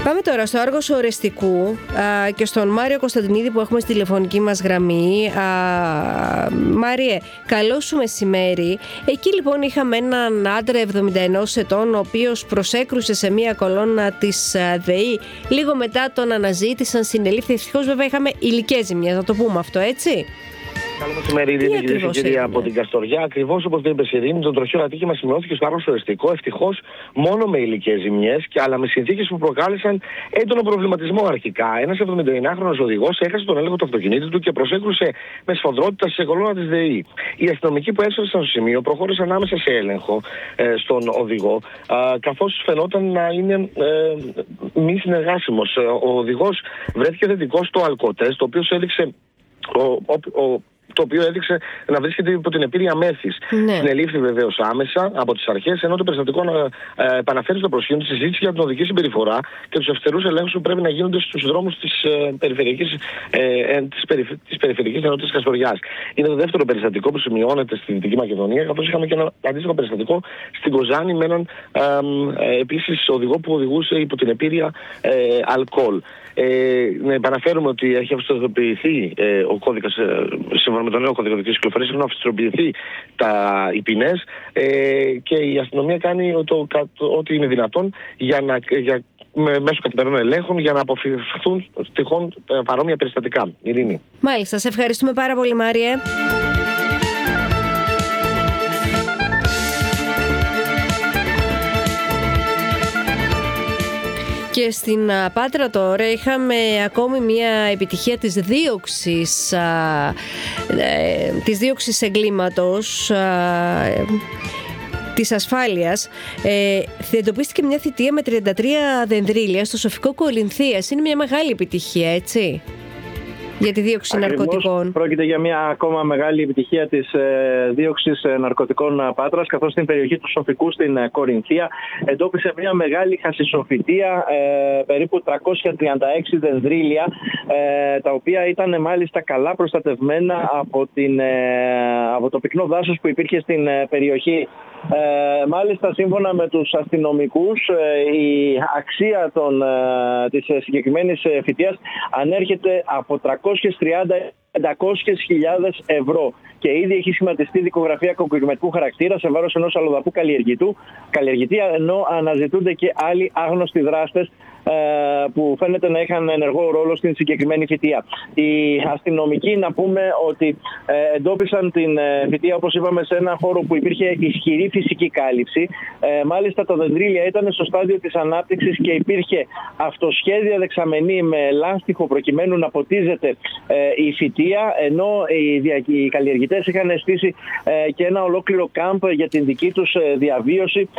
Πάμε τώρα στο Άργος Ορεστικού και στον Μάριο Κωνσταντινίδη που έχουμε στη τηλεφωνική μας γραμμή. Μάριε, καλό σου μεσημέρι. Εκεί λοιπόν είχαμε έναν άντρα 71 ετών, ο οποίος προσέκρουσε σε μία κολόνα της ΔΕΗ. Λίγο μετά τον αναζήτησαν, συνελήφθη. Ευτυχώς βέβαια είχαμε υλικές ζημιές, να το πούμε αυτό, έτσι. Καλό μεσημέρι, Ειρήνη, κυρία από την Καστοριά. Ακριβώς όπως το είπες, Ειρήνη, το τροχαίο ατύχημα σημειώθηκε στο Άργος Ορεστικό. Ευτυχώς μόνο με υλικές ζημιές, αλλά με συνθήκες που προκάλεσαν έντονο προβληματισμό αρχικά. Ένας 79χρονος οδηγός έχασε τον έλεγχο του αυτοκινήτου του και προσέκρουσε με σφοδρότητα σε κολόνα της ΔΕΗ. Οι αστυνομικοί που έφτασαν στο σημείο προχώρησαν άμεσα σε έλεγχο στον οδηγό, καθώς φαινόταν να είναι μη συνεργάσιμος. Ο οδηγός βρέθηκε θετικός στο αλκοτέστ, το οποίο έδειξε να βρίσκεται υπό την επίρρεια μέθης. Ναι. Συνελήφθη βεβαίως άμεσα από τις αρχές, ενώ το περιστατικό επαναφέρει στο προσχέδιο τη συζήτηση για την οδική συμπεριφορά και τους αυστηρούς ελέγχους που πρέπει να γίνονται στους δρόμους της περιφερειακής ενότητας Καστοριάς. Είναι το δεύτερο περιστατικό που σημειώνεται στη Δυτική Μακεδονία, καθώς είχαμε και ένα αντίστοιχο περιστατικό στην Κοζάνη με έναν επίσης οδηγό που οδηγούσε υπό την επίρρεια αλκοόλ. Να επαναφέρουμε ότι έχει αυστηροποιηθεί ο κώδικας, σύμφωνα με τον νέο κώδικα οδικής κυκλοφορίας, έχουν αυστηροποιηθεί οι ποινές και η αστυνομία κάνει ό,τι είναι δυνατόν μέσω καθημερινών ελέγχων για να αποφευχθούν τυχόν παρόμοια περιστατικά. Ειρήνη. Μάλιστα, σε ευχαριστούμε πάρα πολύ, Μάριε. Και στην Πάτρα τώρα είχαμε ακόμη μια επιτυχία της δίωξης εγκλήματος της ασφάλειας. Εντοπίστηκε μια θητεία με 33 δενδρίλια στο Σοφικό Κορινθίας. Είναι μια μεγάλη επιτυχία, έτσι, για τη δίωξη ναρκωτικών. Πρόκειται για μια ακόμα μεγάλη επιτυχία της δίωξης ναρκωτικών Πάτρας, καθώς στην περιοχή του Σοφικού στην Κορινθία εντόπισε μια μεγάλη χασισοφυτεία, περίπου 336 δενδρίλια, τα οποία ήταν μάλιστα καλά προστατευμένα από το πυκνό δάσος που υπήρχε στην περιοχή. Μάλιστα, σύμφωνα με τους αστυνομικούς, η αξία της συγκεκριμένης φυτείας ανέρχεται από 330-500.000 ευρώ και ήδη έχει σχηματιστεί δικογραφία κακουργηματικού χαρακτήρα σε βάρος ενός αλλοδαπού καλλιεργητή, ενώ αναζητούνται και άλλοι άγνωστοι δράστες που φαίνεται να είχαν ενεργό ρόλο στην συγκεκριμένη φυτεία. Οι αστυνομικοί, να πούμε ότι εντόπισαν την φυτεία, όπως είπαμε, σε ένα χώρο που υπήρχε ισχυρή φυσική κάλυψη. Μάλιστα, τα δεντρίλια ήταν στο στάδιο της ανάπτυξης και υπήρχε αυτοσχέδια δεξαμενή με λάστιχο προκειμένου να ποτίζεται η φυτεία, ενώ οι καλλιεργητές είχαν στήσει και ένα ολόκληρο κάμπ για την δική τους διαβίωση.